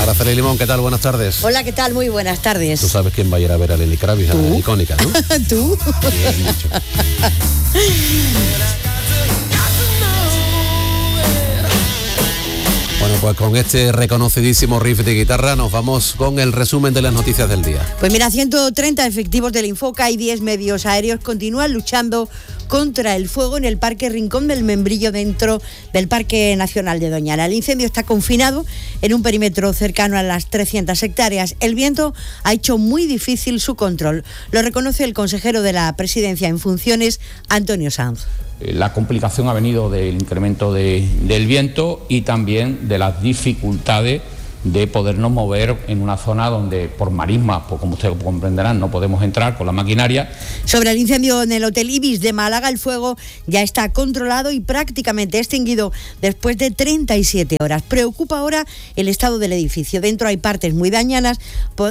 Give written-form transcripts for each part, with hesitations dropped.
Araceli Limón, ¿qué tal? Buenas tardes. Hola, ¿qué tal? Muy buenas tardes. Tú sabes quién va a ir a ver a Lenny Kravitz, a la icónica, ¿no? ¿Tú? Bien dicho. Bueno, pues con este reconocidísimo riff de guitarra nos vamos con el resumen de las noticias del día. Pues mira, 130 efectivos del Infoca y 10 medios aéreos continúan luchando contra el fuego en el Parque Rincón del Membrillo, dentro del Parque Nacional de Doñana. El incendio está confinado en un perímetro cercano a las 300 hectáreas. El viento ha hecho muy difícil su control. Lo reconoce el consejero de la Presidencia en funciones, Antonio Sanz. La complicación ha venido del incremento del viento y también de las dificultades de podernos mover en una zona donde por marismas, pues como ustedes comprenderán, no podemos entrar con la maquinaria. Sobre el incendio en el Hotel Ibis de Málaga, el fuego ya está controlado y prácticamente extinguido después de 37 horas. Preocupa ahora el estado del edificio. Dentro hay partes muy dañadas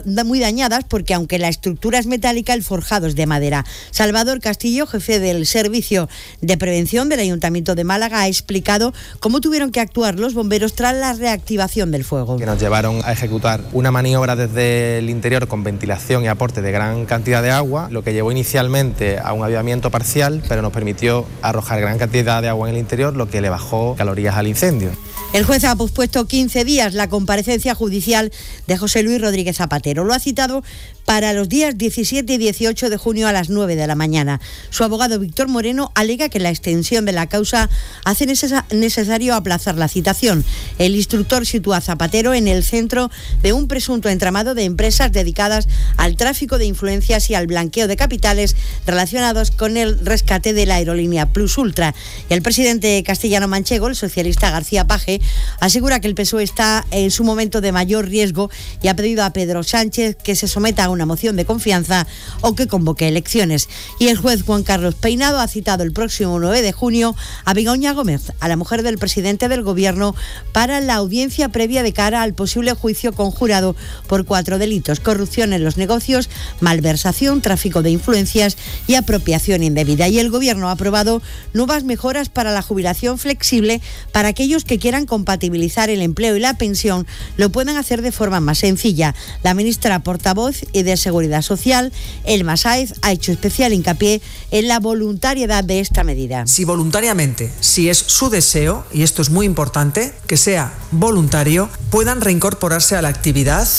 porque aunque la estructura es metálica, el forjado es de madera. Salvador Castillo, jefe del Servicio de Prevención del Ayuntamiento de Málaga, ha explicado cómo tuvieron que actuar los bomberos tras la reactivación del fuego. Nos llevaron a ejecutar una maniobra desde el interior con ventilación y aporte de gran cantidad de agua, lo que llevó inicialmente a un avivamiento parcial, pero nos permitió arrojar gran cantidad de agua en el interior, lo que le bajó calorías al incendio. El juez ha pospuesto 15 días la comparecencia judicial de José Luis Rodríguez Zapatero. Lo ha citado para los días 17 y 18 de junio a las 9 de la mañana. Su abogado Víctor Moreno alega que la extensión de la causa hace necesario aplazar la citación. El instructor sitúa a Zapatero en el centro de un presunto entramado de empresas dedicadas al tráfico de influencias y al blanqueo de capitales relacionados con el rescate de la aerolínea Plus Ultra. Y el presidente castellano-manchego, el socialista García Paje, asegura que el PSOE está en su momento de mayor riesgo y ha pedido a Pedro Sánchez que se someta a una moción de confianza o que convoque elecciones. Y el juez Juan Carlos Peinado ha citado el próximo 9 de junio a Begoña Gómez, a la mujer del presidente del Gobierno, para la audiencia previa de cara al posible juicio conjurado por 4 delitos: corrupción en los negocios, malversación, tráfico de influencias y apropiación indebida. Y el Gobierno ha aprobado nuevas mejoras para la jubilación flexible para aquellos que quieran compatibilizar el empleo y la pensión, lo pueden hacer de forma más sencilla. La ministra portavoz y de Seguridad Social, Elma Sáez, ha hecho especial hincapié en la voluntariedad de esta medida. Si voluntariamente, si es su deseo, y esto es muy importante, que sea voluntario, puedan reincorporarse a la actividad.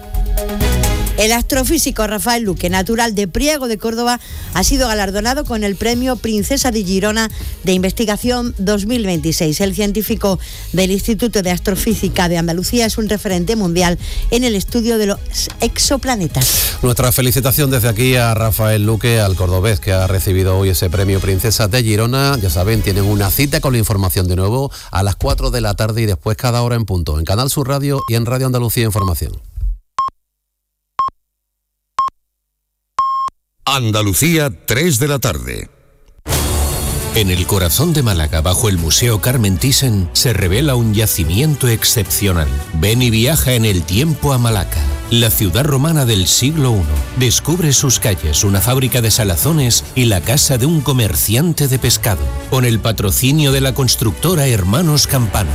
El astrofísico Rafael Luque, natural de Priego de Córdoba, ha sido galardonado con el premio Princesa de Girona de Investigación 2026. El científico del Instituto de Astrofísica de Andalucía es un referente mundial en el estudio de los exoplanetas. Nuestra felicitación desde aquí a Rafael Luque, al cordobés que ha recibido hoy ese premio Princesa de Girona. Ya saben, tienen una cita con la información de nuevo a las 4 de la tarde y después cada hora en punto, en Canal Sur Radio y en Radio Andalucía Información. Andalucía, 3 de la tarde. En el corazón de Málaga, bajo el Museo Carmen Thyssen, se revela un yacimiento excepcional. Ven y viaja en el tiempo a Malaca, la ciudad romana del siglo I. Descubre sus calles, una fábrica de salazones y la casa de un comerciante de pescado, con el patrocinio de la constructora Hermanos Campano.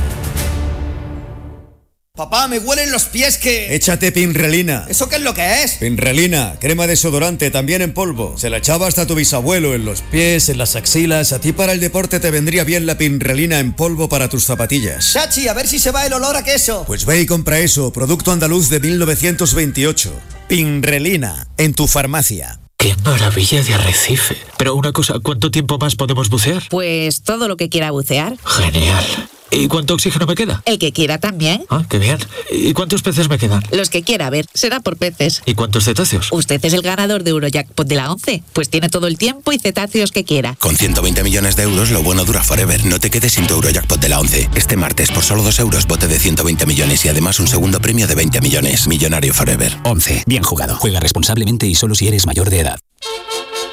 Papá, me huelen los pies que... Échate Pinrelina. ¿Eso qué es lo que es? Pinrelina, crema desodorante, también en polvo. Se la echaba hasta tu bisabuelo, en los pies, en las axilas. A ti para el deporte te vendría bien la Pinrelina en polvo para tus zapatillas. Chachi, a ver si se va el olor a queso. Pues ve y compra eso, producto andaluz de 1928. Pinrelina, en tu farmacia. ¡Qué maravilla de arrecife! Pero una cosa, ¿cuánto tiempo más podemos bucear? Pues todo lo que quiera bucear. Genial. ¿Y cuánto oxígeno me queda? El que quiera también. Ah, qué bien. ¿Y cuántos peces me quedan? Los que quiera, a ver, será por peces. ¿Y cuántos cetáceos? Usted es el ganador de Eurojackpot de la 11, pues tiene todo el tiempo y cetáceos que quiera. Con 120 millones de euros, lo bueno dura forever. No te quedes sin tu Eurojackpot de la 11. Este martes, por solo 2 euros, bote de 120 millones y además un segundo premio de 20 millones. Millonario forever. 11. Bien jugado. Juega responsablemente y solo si eres mayor de edad.